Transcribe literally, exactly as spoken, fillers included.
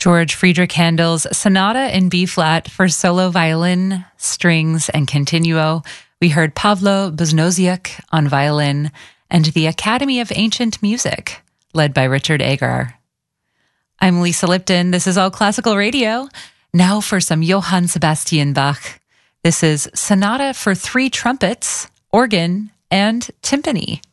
George Friedrich Handel's Sonata in B-flat for solo violin, strings, and continuo. We heard Pavlo Buznoziuk on violin and the Academy of Ancient Music, led by Richard Agar. I'm Lisa Lipton. This is All Classical Radio. Now for some Johann Sebastian Bach. This is Sonata for three trumpets, organ, and timpani.